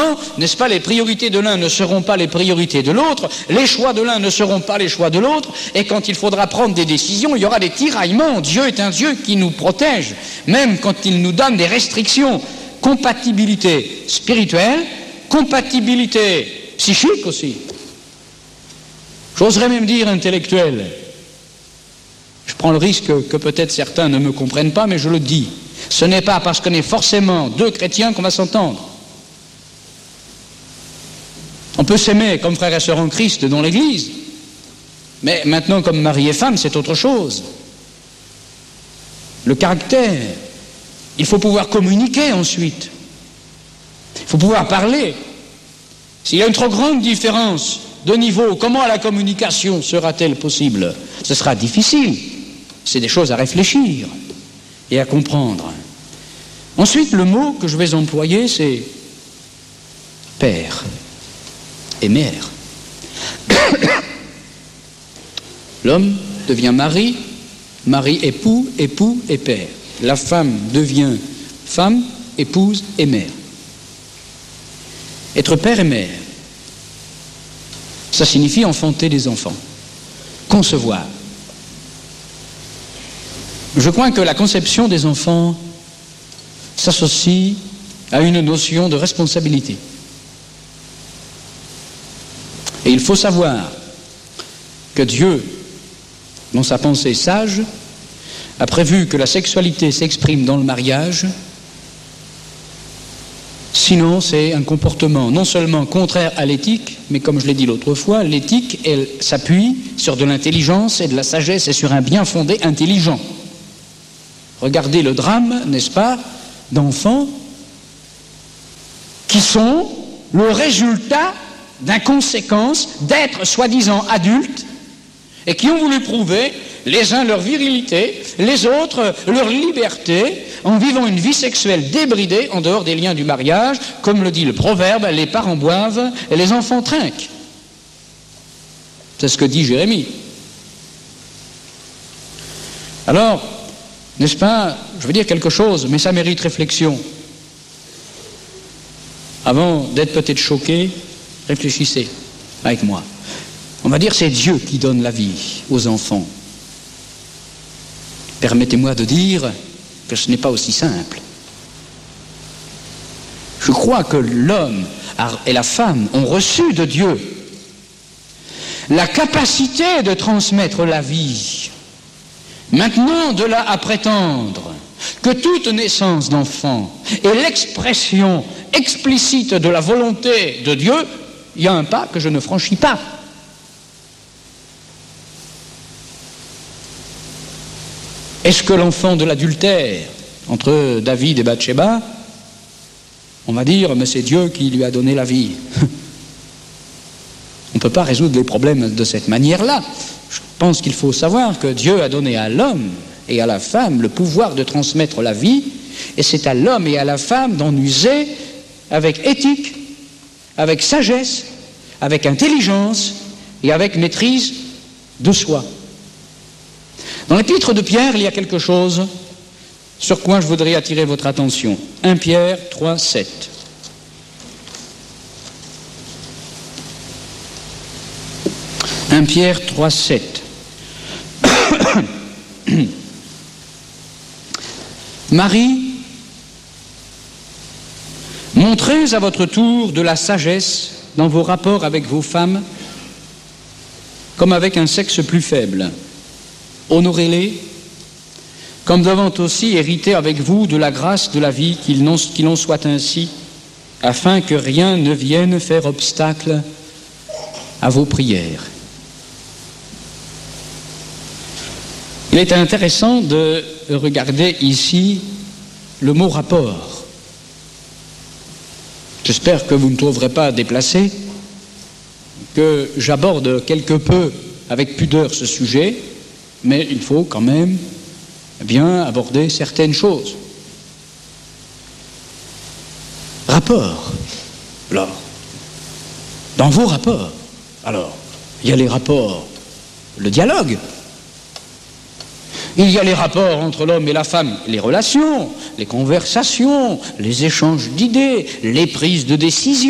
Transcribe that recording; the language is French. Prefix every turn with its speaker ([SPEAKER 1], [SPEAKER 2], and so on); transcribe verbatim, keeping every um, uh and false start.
[SPEAKER 1] moment, n'est-ce pas, les priorités de l'un ne seront pas les priorités de l'autre, les choix de l'un ne seront pas les choix de l'autre, et quand il faudra prendre des décisions, il y aura des tiraillements. Dieu est un Dieu qui nous protège, même quand il nous donne des restrictions. Compatibilité spirituelle, compatibilité psychique aussi. J'oserais même dire intellectuelle. Je prends le risque que peut-être certains ne me comprennent pas, mais je le dis. Ce n'est pas parce qu'on est forcément deux chrétiens qu'on va s'entendre. On peut s'aimer comme frères et sœurs en Christ dans l'Église, mais maintenant comme mari et femme, c'est autre chose. Le caractère, il faut pouvoir communiquer ensuite. Il faut pouvoir parler. S'il y a une trop grande différence de niveau, comment la communication sera-t-elle possible? Ce sera difficile. C'est des choses à réfléchir et à comprendre. Ensuite, le mot que je vais employer, c'est père et mère. L'homme devient mari, mari époux, époux et père. La femme devient femme, épouse et mère. Être père et mère, ça signifie enfanter des enfants, concevoir. Je crois que la conception des enfants s'associe à une notion de responsabilité. Et il faut savoir que Dieu, dans sa pensée sage, a prévu que la sexualité s'exprime dans le mariage. Sinon, c'est un comportement non seulement contraire à l'éthique, mais comme je l'ai dit l'autre fois, l'éthique, elle s'appuie sur de l'intelligence et de la sagesse et sur un bien fondé intelligent. Regardez le drame, n'est-ce pas, d'enfants qui sont le résultat d'inconséquences d'être soi-disant adultes et qui ont voulu prouver les uns leur virilité, les autres leur liberté, en vivant une vie sexuelle débridée en dehors des liens du mariage. Comme le dit le proverbe, les parents boivent et les enfants trinquent. C'est ce que dit Jérémie. Alors, n'est-ce pas, je veux dire quelque chose, mais ça mérite réflexion. Avant d'être peut-être choqué, réfléchissez avec moi. On va dire c'est Dieu qui donne la vie aux enfants. Permettez-moi de dire que ce n'est pas aussi simple. Je crois que l'homme et la femme ont reçu de Dieu la capacité de transmettre la vie. Maintenant, de là à prétendre que toute naissance d'enfant est l'expression explicite de la volonté de Dieu, il y a un pas que je ne franchis pas. Est-ce que l'enfant de l'adultère entre David et Bathsheba, on va dire, mais c'est Dieu qui lui a donné la vie. On ne peut pas résoudre les problèmes de cette manière-là. Je pense qu'il faut savoir que Dieu a donné à l'homme et à la femme le pouvoir de transmettre la vie, et c'est à l'homme et à la femme d'en user avec éthique, avec sagesse, avec intelligence et avec maîtrise de soi. Dans l'épître de Pierre, il y a quelque chose sur quoi je voudrais attirer votre attention. premier Pierre trois, sept. premier Pierre trois, sept. Marie, montrez à votre tour de la sagesse dans vos rapports avec vos femmes, comme avec un sexe plus faible. Honorez-les, comme devant aussi hériter avec vous de la grâce de la vie, qu'il en, qu'il en soit ainsi, afin que rien ne vienne faire obstacle à vos prières. Il est intéressant de regarder ici le mot rapport. J'espère que vous ne trouverez pas déplacé que j'aborde quelque peu avec pudeur ce sujet, mais il faut quand même bien aborder certaines choses. Rapport. Alors, dans vos rapports, alors, il y a les rapports, le dialogue. Il y a les rapports entre l'homme et la femme, les relations, les conversations, les échanges d'idées, les prises de décision.